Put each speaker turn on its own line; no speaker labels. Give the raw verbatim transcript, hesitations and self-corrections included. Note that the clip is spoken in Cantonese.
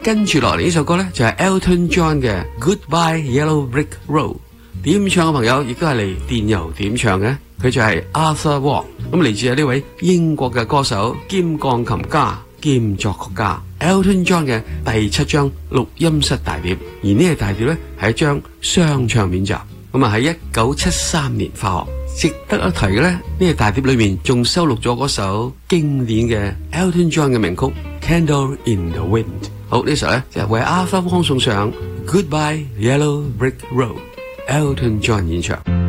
跟住落嚟呢首歌呢，就係 Elton John 嘅 Goodbye Yellow Brick Road。點唱嘅朋友亦都係嚟電郵點唱嘅，佢就係 Arthur Wong。咁嚟自係呢位英國嘅歌手兼鋼琴家兼作曲家 Elton John 嘅第七張錄音室大碟。而呢個大碟呢，係一張雙唱片集。咁啊喺一九七三年發行。值得一提嘅呢，呢個大碟裏面仲收錄咗嗰首經典嘅 Elton John 嘅名曲 Candle in the Wind。好，呢首呢就係為 Arthur Wong送上 Goodbye Yellow Brick Road， Elton John 演唱。